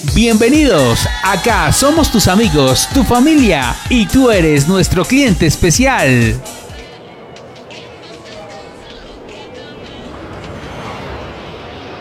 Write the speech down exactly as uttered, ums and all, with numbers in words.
Bienvenidos, acá somos tus amigos, tu familia y tú eres nuestro cliente especial.